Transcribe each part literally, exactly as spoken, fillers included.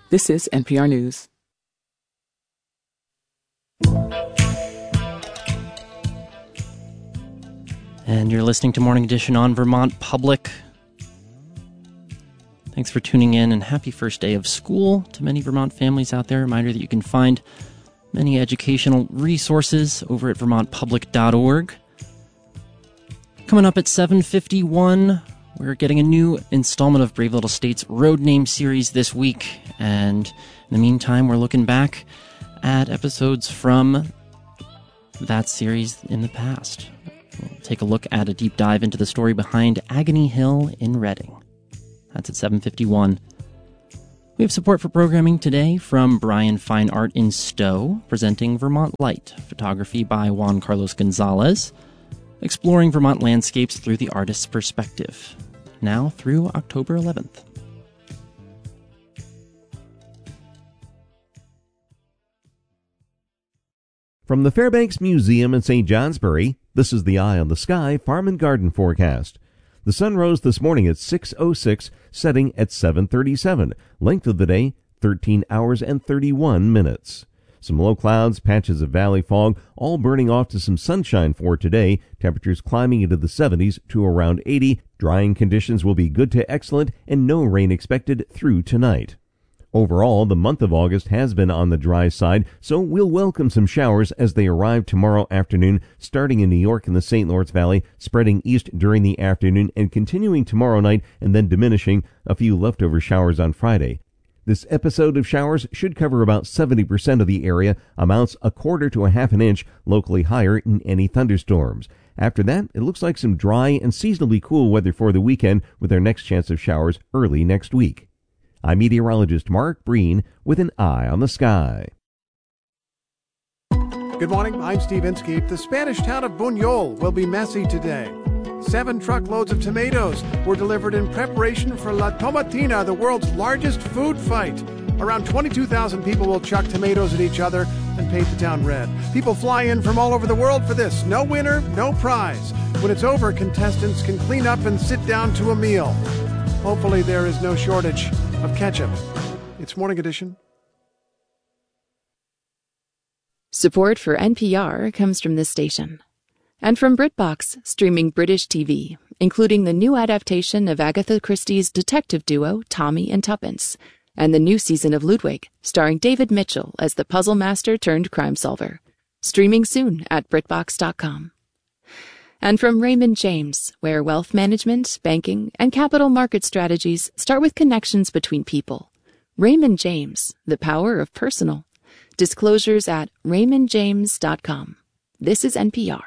This is N P R News. And you're listening to Morning Edition on Vermont Public. Thanks for tuning in, and happy first day of school to many Vermont families out there. Reminder that you can find many educational resources over at vermont public dot org. Coming up at seven fifty-one, we're getting a new installment of Brave Little State's Road Name series this week. And in the meantime, we're looking back at episodes from that series in the past. We'll take a look at a deep dive into the story behind Agony Hill in Reading. That's at seven fifty-one. We have support for programming today from Brian Fine Art in Stowe, presenting Vermont Light, photography by Juan Carlos Gonzalez, exploring Vermont landscapes through the artist's perspective. Now through October eleventh. From the Fairbanks Museum in Saint Johnsbury, this is the Eye on the Sky Farm and Garden forecast. The sun rose this morning at six oh six, setting at seven thirty-seven. Length of the day, thirteen hours and thirty-one minutes. Some low clouds, patches of valley fog, all burning off to some sunshine for today. Temperatures climbing into the seventies to around eighty. Drying conditions will be good to excellent, and no rain expected through tonight. Overall, the month of August has been on the dry side, so we'll welcome some showers as they arrive tomorrow afternoon, starting in New York and the Saint Lawrence Valley, spreading east during the afternoon and continuing tomorrow night, and then diminishing. A few leftover showers on Friday. This episode of showers should cover about seventy percent of the area, amounts a quarter to a half an inch, locally higher in any thunderstorms. After that, it looks like some dry and seasonably cool weather for the weekend, with our next chance of showers early next week. I'm meteorologist Mark Breen with an Eye on the Sky. Good morning, I'm Steve Inskeep. The Spanish town of Buñol will be messy today. Seven truckloads of tomatoes were delivered in preparation for La Tomatina, the world's largest food fight. Around twenty-two thousand people will chuck tomatoes at each other and paint the town red. People fly in from all over the world for this. No winner, no prize. When it's over, contestants can clean up and sit down to a meal. Hopefully there is no shortage of ketchup. It's Morning Edition. Support for N P R comes from this station. And from BritBox, streaming British T V, including the new adaptation of Agatha Christie's detective duo Tommy and Tuppence, and the new season of Ludwig, starring David Mitchell as the puzzle master turned crime solver. Streaming soon at BritBox dot com. And from Raymond James, where wealth management, banking, and capital market strategies start with connections between people. Raymond James, the power of personal. Disclosures at raymond james dot com. This is N P R.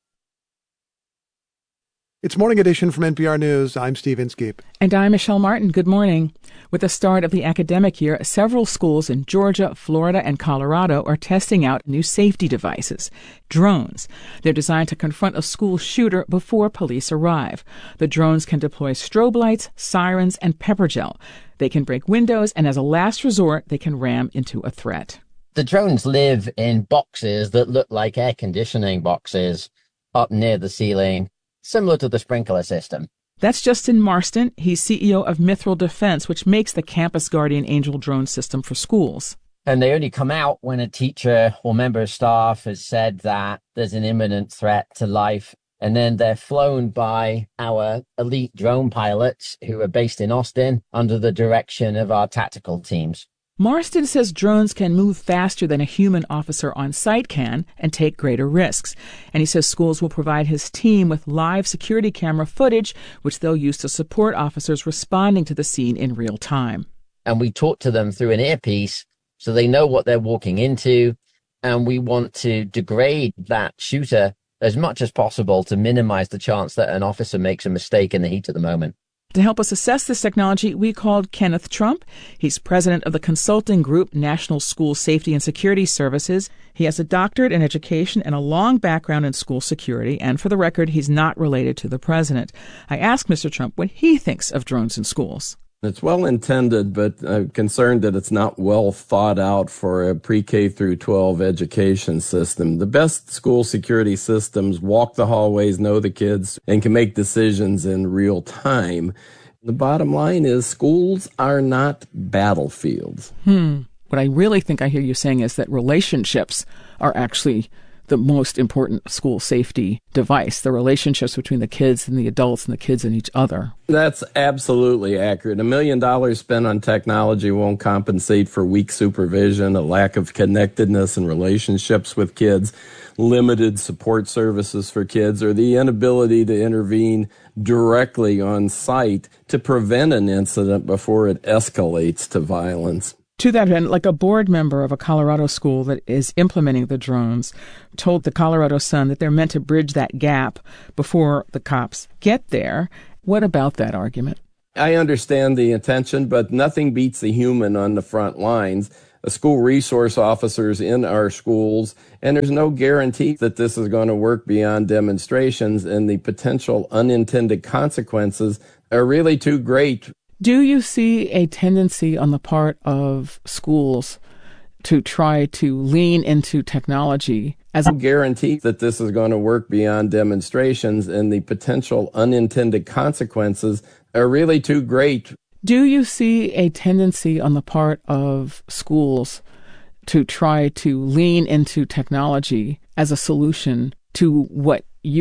It's Morning Edition from N P R News. I'm Steve Inskeep. And I'm Michelle Martin. Good morning. With the start of the academic year, several schools in Georgia, Florida, and Colorado are testing out new safety devices, drones. They're designed to confront a school shooter before police arrive. The drones can deploy strobe lights, sirens, and pepper gel. They can break windows, and as a last resort, they can ram into a threat. The drones live in boxes that look like air conditioning boxes up near the ceiling, similar to the sprinkler system. That's Justin Marston. He's C E O of Mithril Defense, which makes the Campus Guardian Angel drone system for schools. And they only come out when a teacher or member of staff has said that there's an imminent threat to life. And then they're flown by our elite drone pilots who are based in Austin under the direction of our tactical teams. Marston says drones can move faster than a human officer on site can and take greater risks. And he says schools will provide his team with live security camera footage, which they'll use to support officers responding to the scene in real time. And we talk to them through an earpiece so they know what they're walking into. And we want to degrade that shooter as much as possible to minimize the chance that an officer makes a mistake in the heat of the moment. To help us assess this technology, we called Kenneth Trump. He's president of the consulting group National School Safety and Security Services. He has a doctorate in education and a long background in school security, and for the record, he's not related to the president. I asked Mister Trump what he thinks of drones in schools. It's well intended, but I'm concerned that it's not well thought out for a pre-K through twelve education system. The best school security systems walk the hallways, know the kids, and can make decisions in real time. The bottom line is schools are not battlefields. Hmm. What I really think I hear you saying is that relationships are actually the most important school safety device, the relationships between the kids and the adults and the kids and each other. That's absolutely accurate. A million dollars spent on technology won't compensate for weak supervision, a lack of connectedness and relationships with kids, limited support services for kids, or the inability to intervene directly on site to prevent an incident before it escalates to violence. To that end, like a board member of a Colorado school that is implementing the drones told the Colorado Sun that they're meant to bridge that gap before the cops get there. What about that argument? I understand the intention, but nothing beats the human on the front lines. School resource officers in our schools, and there's no guarantee that this is going to work beyond demonstrations, and the potential unintended consequences are really too great. Do you see a tendency on the part of schools to try to lean into technology as a guarantee that this is going to work beyond demonstrations, and the potential unintended consequences are really too great? Do you see a tendency on the part of schools to try to lean into technology as a solution to what